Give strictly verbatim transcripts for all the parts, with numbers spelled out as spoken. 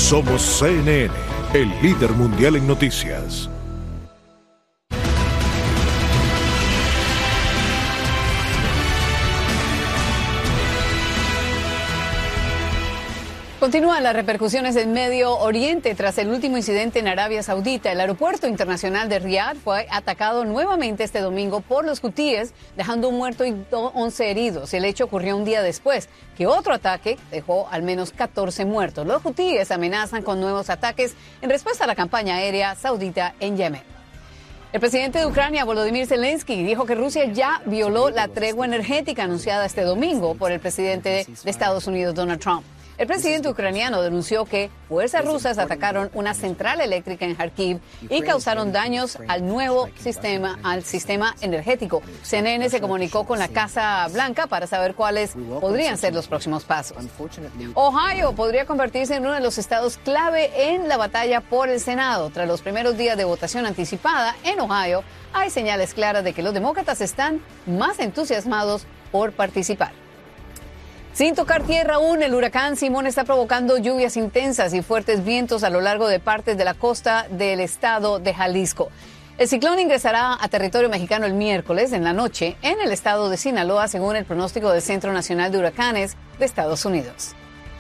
Somos C N N, el líder mundial en noticias. Continúan las repercusiones en Medio Oriente tras el último incidente en Arabia Saudita. El aeropuerto internacional de Riad fue atacado nuevamente este domingo por los hutíes, dejando un muerto y once heridos. El hecho ocurrió un día después que otro ataque dejó al menos catorce muertos. Los hutíes amenazan con nuevos ataques en respuesta a la campaña aérea saudita en Yemen. El presidente de Ucrania, Volodymyr Zelensky, dijo que Rusia ya violó la tregua energética anunciada este domingo por el presidente de Estados Unidos, Donald Trump. El presidente ucraniano denunció que fuerzas rusas atacaron una central eléctrica en Kharkiv y causaron daños al nuevo sistema, al sistema energético. C N N se comunicó con la Casa Blanca para saber cuáles podrían ser los próximos pasos. Ohio podría convertirse en uno de los estados clave en la batalla por el Senado. Tras los primeros días de votación anticipada en Ohio, hay señales claras de que los demócratas están más entusiasmados por participar. Sin tocar tierra aún, el huracán Simón está provocando lluvias intensas y fuertes vientos a lo largo de partes de la costa del estado de Jalisco. El ciclón ingresará a territorio mexicano el miércoles en la noche en el estado de Sinaloa, según el pronóstico del Centro Nacional de Huracanes de Estados Unidos.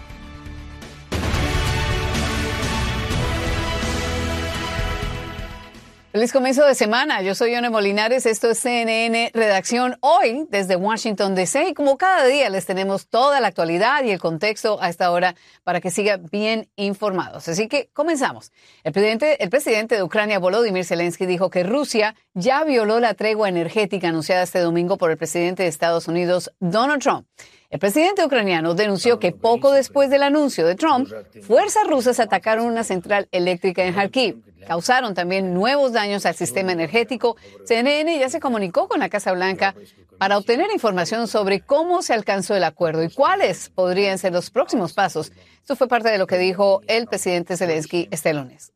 Feliz comienzo de semana. Yo soy Yone Molinares. Esto es C N N Redacción hoy desde Washington, D C Y como cada día les tenemos toda la actualidad y el contexto a esta hora para que sigan bien informados. Así que comenzamos. El presidente, el presidente de Ucrania, Volodymyr Zelensky, dijo que Rusia ya violó la tregua energética anunciada este domingo por el presidente de Estados Unidos, Donald Trump. El presidente ucraniano denunció que poco después del anuncio de Trump, fuerzas rusas atacaron una central eléctrica en Kharkiv. Causaron también nuevos daños al sistema energético. C N N ya se comunicó con la Casa Blanca para obtener información sobre cómo se alcanzó el acuerdo y cuáles podrían ser los próximos pasos. Esto fue parte de lo que dijo el presidente Zelensky este lunes.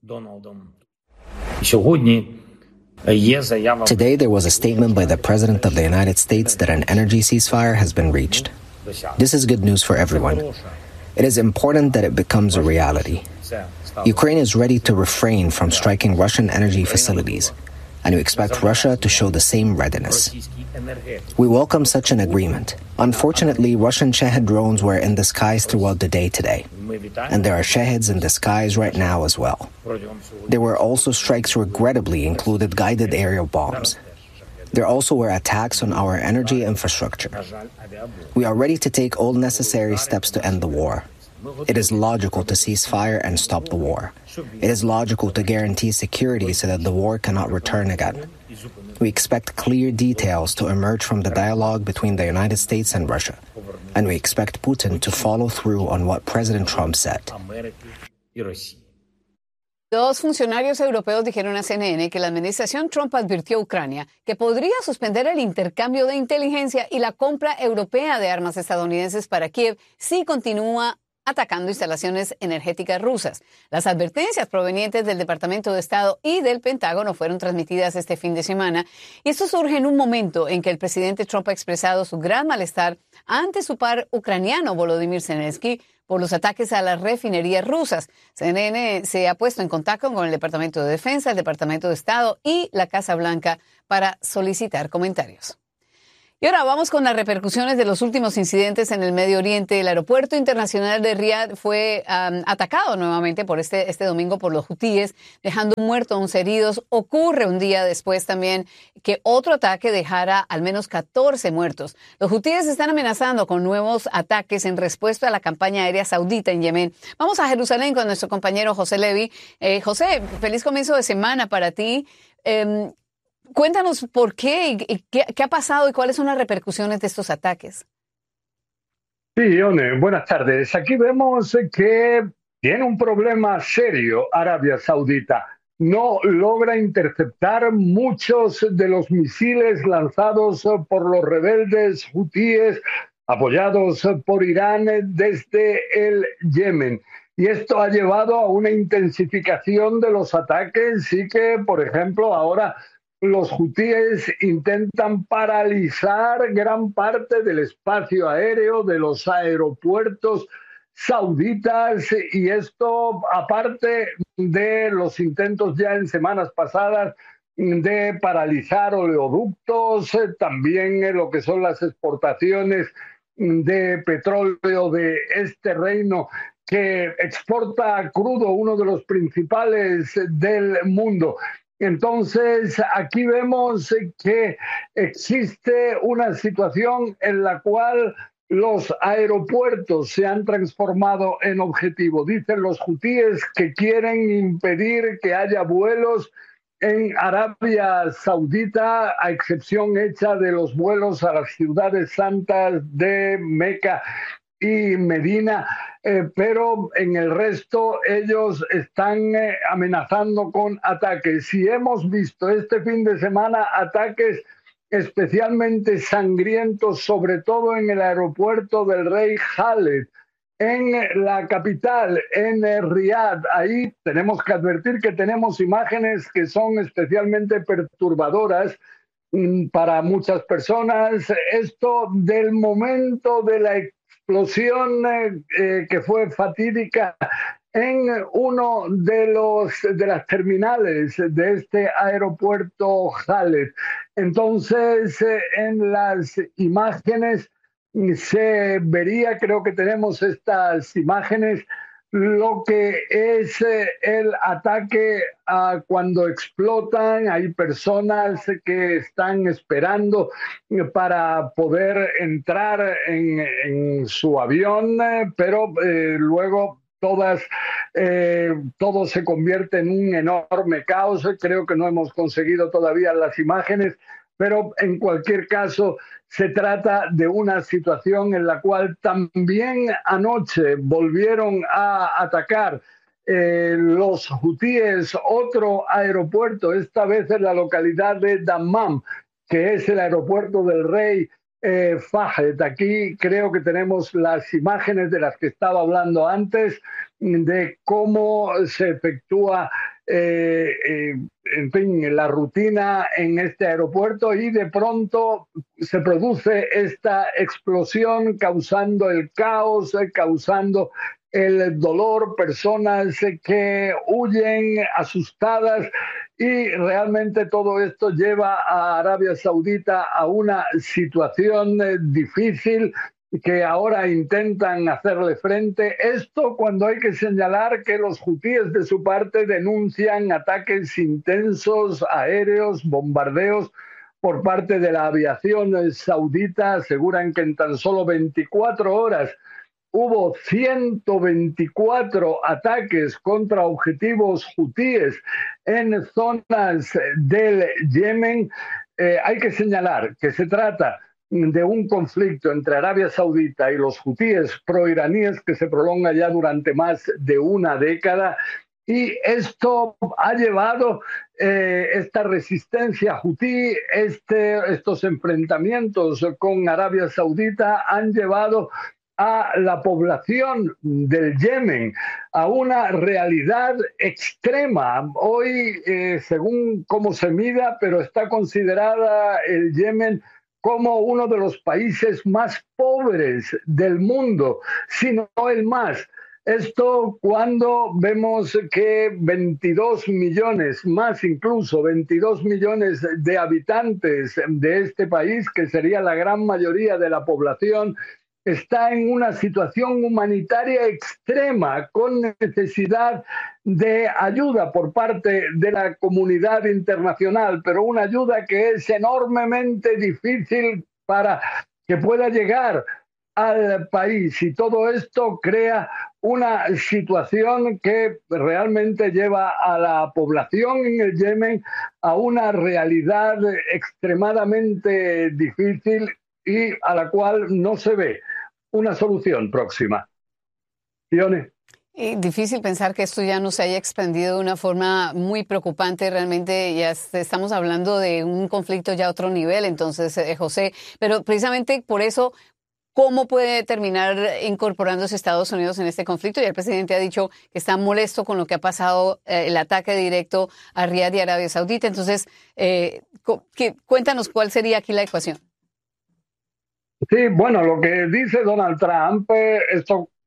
Today there was a statement by the President of the United States that an energy ceasefire has been reached. This is good news for everyone. It is important that it becomes a reality. Ukraine is ready to refrain from striking Russian energy facilities, and we expect Russia to show the same readiness. We welcome such an agreement. Unfortunately, Russian Shahed drones were in the skies throughout the day today, and there are Shaheds in the skies right now as well. There were also strikes regrettably included guided aerial bombs. There also were attacks on our energy infrastructure. We are ready to take all necessary steps to end the war. It is logical to cease fire and stop the war. It is logical to guarantee security so that the war cannot return again. We expect clear details to emerge from the dialogue between the United States and Russia, and we expect Putin to follow through on what President Trump said. Dos funcionarios europeos dijeron a C N N que la administración Trump advirtió a Ucrania que podría suspender el intercambio de inteligencia y la compra europea de armas estadounidenses para Kiev si continúa atacando instalaciones energéticas rusas. Las advertencias provenientes del Departamento de Estado y del Pentágono fueron transmitidas este fin de semana, y esto surge en un momento en que el presidente Trump ha expresado su gran malestar ante su par ucraniano, Volodymyr Zelensky, por los ataques a las refinerías rusas. C N N se ha puesto en contacto con el Departamento de Defensa, el Departamento de Estado y la Casa Blanca para solicitar comentarios. Y ahora vamos con las repercusiones de los últimos incidentes en el Medio Oriente. El aeropuerto internacional de Riad fue um, atacado nuevamente por este, este domingo por los hutíes, dejando un muerto, once heridos. Ocurre un día después también que otro ataque dejara al menos catorce muertos. Los hutíes están amenazando con nuevos ataques en respuesta a la campaña aérea saudita en Yemen. Vamos a Jerusalén con nuestro compañero José Levi. Eh, José, feliz comienzo de semana para ti. Eh, Cuéntanos por qué y qué, qué ha pasado y cuáles son las repercusiones de estos ataques. Sí, Yone, buenas tardes. Aquí vemos que tiene un problema serio Arabia Saudita. No logra interceptar muchos de los misiles lanzados por los rebeldes hutíes apoyados por Irán desde el Yemen. Y esto ha llevado a una intensificación de los ataques y que, por ejemplo, ahora los hutíes intentan paralizar gran parte del espacio aéreo de los aeropuertos sauditas, y esto aparte de los intentos ya en semanas pasadas de paralizar oleoductos, eh, también eh, lo que son las exportaciones de petróleo de este reino que exporta crudo, uno de los principales del mundo. Entonces, aquí vemos que existe una situación en la cual los aeropuertos se han transformado en objetivo. Dicen los hutíes que quieren impedir que haya vuelos en Arabia Saudita, a excepción hecha de los vuelos a las ciudades santas de Meca y Medina, eh, pero en el resto ellos están eh, amenazando con ataques. Y hemos visto este fin de semana ataques especialmente sangrientos, sobre todo en el aeropuerto del rey Khaled, en la capital, en Riad. Ahí tenemos que advertir que tenemos imágenes que son especialmente perturbadoras para muchas personas. Esto del momento de la explosión eh, que fue fatídica en uno de los de las terminales de este aeropuerto Khaled. Entonces, eh, en las imágenes se vería, creo que tenemos estas imágenes, lo que es eh, el ataque a cuando explotan. Hay personas que están esperando para poder entrar en, en su avión, eh, pero eh, luego todas, eh, todo se convierte en un enorme caos. Creo que no hemos conseguido todavía las imágenes, pero en cualquier caso se trata de una situación en la cual también anoche volvieron a atacar eh, los hutíes otro aeropuerto, esta vez en la localidad de Dammam, que es el aeropuerto del rey eh, Fahd. Aquí creo que tenemos las imágenes de las que estaba hablando antes, de cómo se efectúa Eh, eh, en fin, la rutina en este aeropuerto, y de pronto se produce esta explosión causando el caos, eh, causando el dolor, personas que huyen asustadas, y realmente todo esto lleva a Arabia Saudita a una situación eh, difícil, que ahora intentan hacerle frente. Esto cuando hay que señalar que los hutíes de su parte denuncian ataques intensos, aéreos, bombardeos por parte de la aviación saudita. Aseguran que en tan solo veinticuatro horas hubo ciento veinticuatro ataques contra objetivos hutíes en zonas del Yemen. Eh, hay que señalar que se trata de un conflicto entre Arabia Saudita y los hutíes proiraníes que se prolonga ya durante más de una década, y esto ha llevado, eh, esta resistencia hutí, este, estos enfrentamientos con Arabia Saudita han llevado a la población del Yemen a una realidad extrema. Hoy, eh, según cómo se mida, pero está considerada el Yemen como uno de los países más pobres del mundo, si no el más. Esto cuando vemos que veintidós millones, más incluso, veintidós millones de habitantes de este país, que sería la gran mayoría de la población, está en una situación humanitaria extrema, con necesidad de ayuda por parte de la comunidad internacional, pero una ayuda que es enormemente difícil para que pueda llegar al país. Y todo esto crea una situación que realmente lleva a la población en el Yemen a una realidad extremadamente difícil, y a la cual no se ve una solución próxima. Fione. Y difícil pensar que esto ya no se haya expandido de una forma muy preocupante. Realmente ya estamos hablando de un conflicto ya a otro nivel, entonces, eh, José. Pero precisamente por eso, ¿cómo puede terminar incorporándose Estados Unidos en este conflicto? Ya el presidente ha dicho que está molesto con lo que ha pasado, eh, el ataque directo a Riad y Arabia Saudita. Entonces, eh, ¿qué, cuéntanos cuál sería aquí la ecuación. Sí, bueno, lo que dice Donald Trump, eh, esto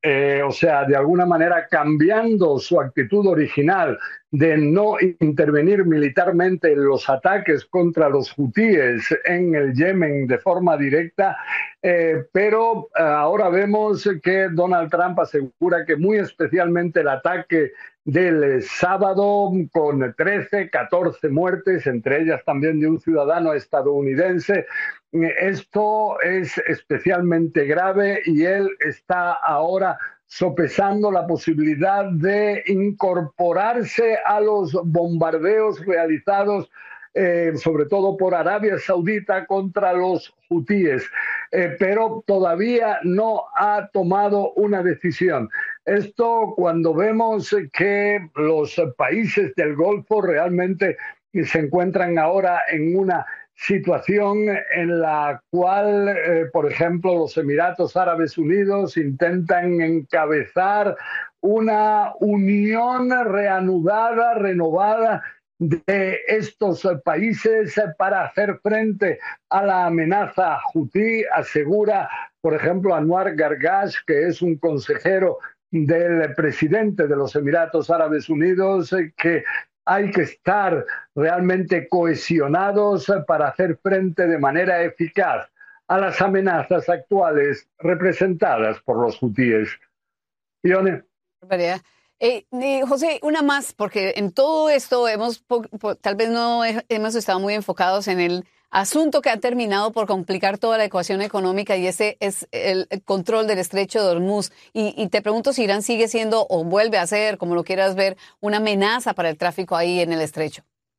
eh, o sea, de alguna manera cambiando su actitud original de no intervenir militarmente en los ataques contra los hutíes en el Yemen de forma directa, eh, pero eh, ahora vemos que Donald Trump asegura que muy especialmente el ataque del sábado con trece, catorce muertes, entre ellas también de un ciudadano estadounidense. Esto es especialmente grave y él está ahora sopesando la posibilidad de incorporarse a los bombardeos realizados eh, sobre todo por Arabia Saudita contra los hutíes, eh, pero todavía no ha tomado una decisión. Esto cuando vemos que los países del Golfo realmente se encuentran ahora en una situación en la cual, eh, por ejemplo, los Emiratos Árabes Unidos intentan encabezar una unión reanudada, renovada de estos países para hacer frente a la amenaza hutí, asegura, por ejemplo, Anwar Gargash, que es un consejero del presidente de los Emiratos Árabes Unidos, que hay que estar realmente cohesionados para hacer frente de manera eficaz a las amenazas actuales representadas por los hutíes. Ione. Eh, eh, José, una más, porque en todo esto hemos, po, po, tal vez no he, hemos estado muy enfocados en el asunto que ha terminado por complicar toda la ecuación económica, y ese es el, el control del estrecho de Hormuz. Y, y te pregunto si Irán sigue siendo o vuelve a ser, como lo quieras ver, una amenaza para el tráfico ahí en el estrecho.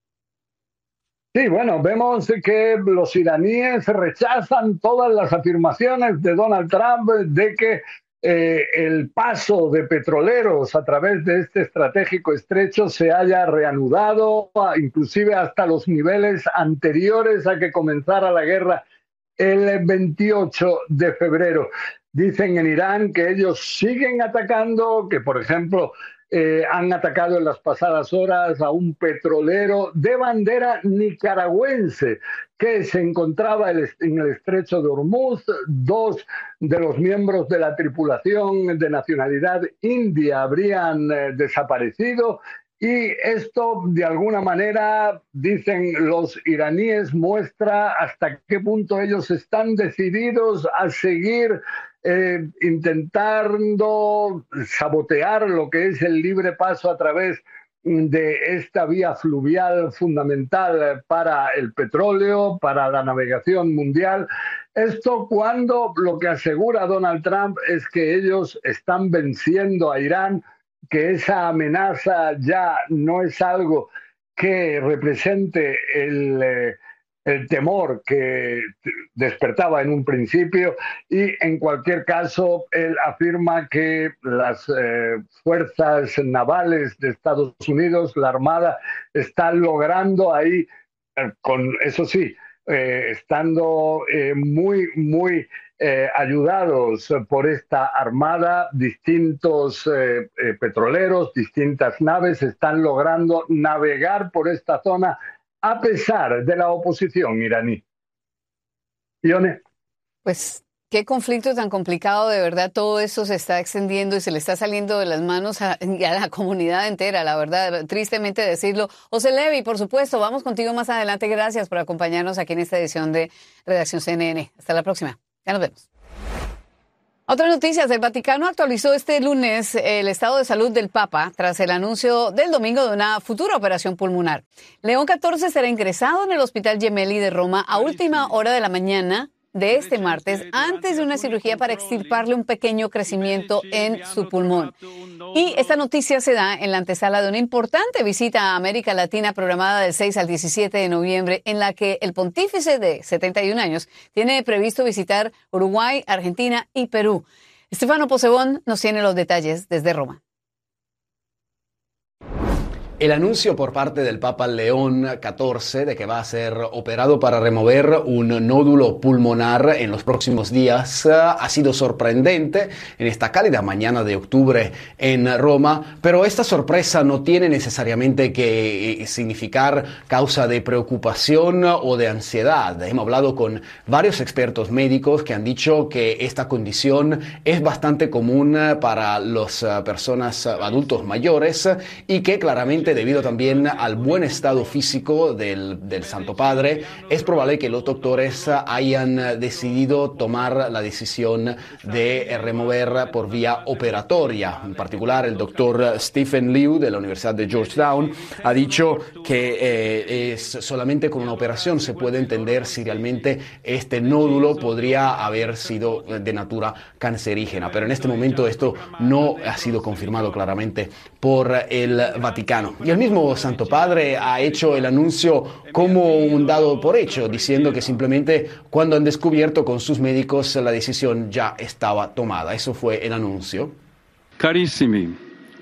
Sí, bueno, vemos que los iraníes rechazan todas las afirmaciones de Donald Trump de que eh, el paso de petroleros a través de este estratégico estrecho se haya reanudado, inclusive hasta los niveles anteriores a que comenzara la guerra el veintiocho de febrero. Dicen en Irán que ellos siguen atacando, que por ejemplo eh, han atacado en las pasadas horas a un petrolero de bandera nicaragüense que se encontraba en el estrecho de Hormuz. Dos de los miembros de la tripulación de nacionalidad india habrían eh, desaparecido. Y esto, de alguna manera, dicen los iraníes, muestra hasta qué punto ellos están decididos a seguir eh, intentando sabotear lo que es el libre paso a través de esta vía fluvial fundamental para el petróleo, para la navegación mundial. Esto cuando lo que asegura Donald Trump es que ellos están venciendo a Irán, que esa amenaza ya no es algo que represente el, eh, el temor que despertaba en un principio, y en cualquier caso él afirma que las eh, fuerzas navales de Estados Unidos, la Armada, están logrando ahí, eh, con eso sí, eh, estando eh, muy, muy Eh, ayudados por esta armada, distintos eh, eh, petroleros, distintas naves están logrando navegar por esta zona a pesar de la oposición iraní. Ione. Pues qué conflicto tan complicado, de verdad. Todo eso se está extendiendo y se le está saliendo de las manos a, a la comunidad entera, la verdad, tristemente decirlo. José Levy, por supuesto, vamos contigo más adelante. Gracias por acompañarnos aquí en esta edición de Redacción C N N. Hasta la próxima. Ya nos vemos. Otras noticias. El Vaticano actualizó este lunes el estado de salud del Papa tras el anuncio del domingo de una futura operación pulmonar. León catorce será ingresado en el Hospital Gemelli de Roma a última hora de la mañana de este martes, antes de una cirugía para extirparle un pequeño crecimiento en su pulmón. Y esta noticia se da en la antesala de una importante visita a América Latina programada del seis al diecisiete de noviembre, en la que el pontífice de setenta y un años tiene previsto visitar Uruguay, Argentina y Perú. Estefano Posebón nos tiene los detalles desde Roma. El anuncio por parte del Papa León catorce de que va a ser operado para remover un nódulo pulmonar en los próximos días ha sido sorprendente en esta cálida mañana de octubre en Roma, pero esta sorpresa no tiene necesariamente que significar causa de preocupación o de ansiedad. Hemos hablado con varios expertos médicos que han dicho que esta condición es bastante común para las personas adultos mayores y que claramente debido también al buen estado físico del, del Santo Padre, es probable que los doctores hayan decidido tomar la decisión de remover por vía operatoria. En particular, el doctor Stephen Liu de la Universidad de Georgetown ha dicho que eh, es solamente con una operación se puede entender si realmente este nódulo podría haber sido de natura cancerígena. Pero en este momento esto no ha sido confirmado claramente por el Vaticano. Y el mismo Santo Padre ha hecho el anuncio como un dado por hecho, diciendo que simplemente cuando han descubierto con sus médicos la decisión ya estaba tomada. Eso fue el anuncio. Carissimi,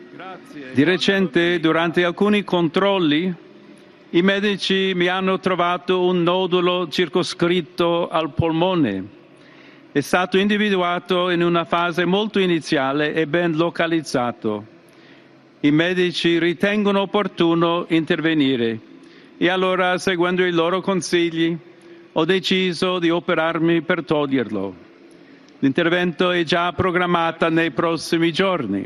di recente durante alcuni controlli i medici mi hanno trovato un nodulo circoscritto al polmone. È stato individuato in una fase molto iniziale e ben localizzato. I medici ritengono opportuno intervenire e allora, seguendo i loro consigli, ho deciso di operarmi per toglierlo. L'intervento è già programmato nei prossimi giorni.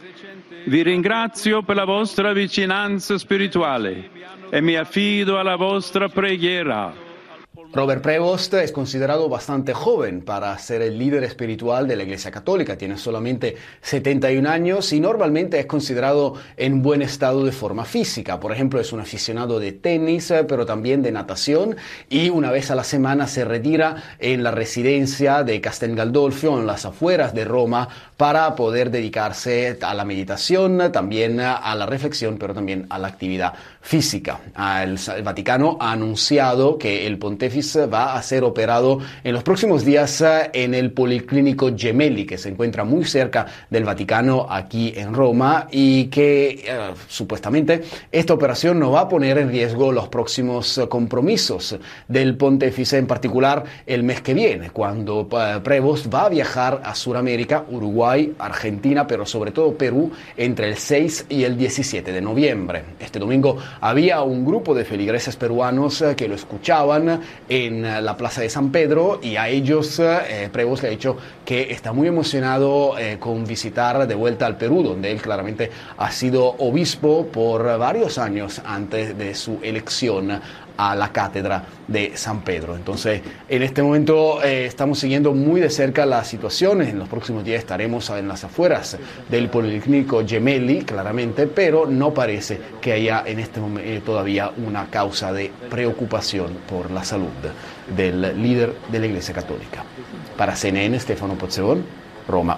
Vi ringrazio per la vostra vicinanza spirituale e mi affido alla vostra preghiera. Robert Prevost es considerado bastante joven para ser el líder espiritual de la Iglesia Católica. Tiene solamente setenta y un años y normalmente es considerado en buen estado de forma física. Por ejemplo, es un aficionado de tenis, pero también de natación, y una vez a la semana se retira en la residencia de Castel Gandolfo, en las afueras de Roma, para poder dedicarse a la meditación, también a la reflexión, pero también a la actividad física. El, el Vaticano ha anunciado que el pontífice va a ser operado en los próximos días en el Policlínico Gemelli, que se encuentra muy cerca del Vaticano aquí en Roma, y que eh, supuestamente esta operación no va a poner en riesgo los próximos compromisos del pontífice, en particular el mes que viene, cuando eh, Prevost va a viajar a Sudamérica, Uruguay, Argentina, pero sobre todo Perú, entre el seis y el diecisiete de noviembre. Este domingo había un grupo de feligreses peruanos eh, que lo escuchaban en la Plaza de San Pedro, y a ellos eh, Prevost le ha dicho que está muy emocionado eh, con visitar de vuelta al Perú, donde él claramente ha sido obispo por varios años antes de su elección a la cátedra de San Pedro. Entonces, en este momento eh, estamos siguiendo muy de cerca la situación. En los próximos días estaremos en las afueras del Policlínico Gemelli, claramente, pero no parece que haya en este momento eh, todavía una causa de preocupación por la salud del líder de la Iglesia Católica. Para C N N, Stefano Pozzebon, Roma.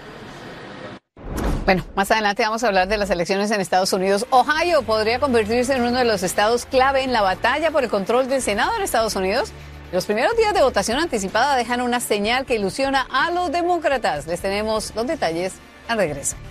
Bueno, más adelante vamos a hablar de las elecciones en Estados Unidos. Ohio podría convertirse en uno de los estados clave en la batalla por el control del Senado en Estados Unidos. Los primeros días de votación anticipada dejan una señal que ilusiona a los demócratas. Les tenemos los detalles al regreso.